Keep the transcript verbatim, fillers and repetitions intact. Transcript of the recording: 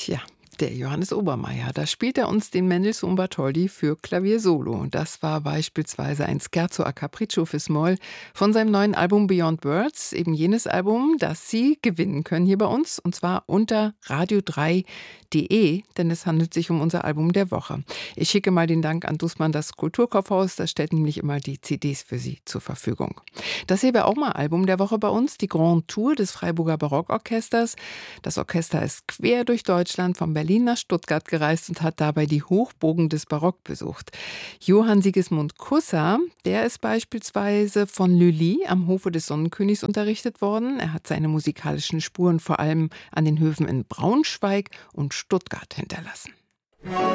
Tja, der Johannes Obermaier, da spielt er uns den Mendelssohn Bartholdy für Klavier Solo. Das war beispielsweise ein Scherzo a Capriccio fürs Moll von seinem neuen Album Beyond Words, eben jenes Album, das Sie gewinnen können hier bei uns, und zwar unter radio drei punkt de, denn es handelt sich um unser Album der Woche. Ich schicke mal den Dank an Dussmann, das Kulturkaufhaus, das stellt nämlich immer die C Ds für Sie zur Verfügung. Das hier wäre auch mal Album der Woche bei uns, die Grand Tour des Freiburger Barockorchesters. Das Orchester ist quer durch Deutschland von Berlin nach Stuttgart gereist und hat dabei die Hochburgen des Barock besucht. Johann Sigismund Kusser, der ist beispielsweise von Lully am Hofe des Sonnenkönigs unterrichtet worden. Er hat seine musikalischen Spuren vor allem an den Höfen in Braunschweig und Stuttgart hinterlassen.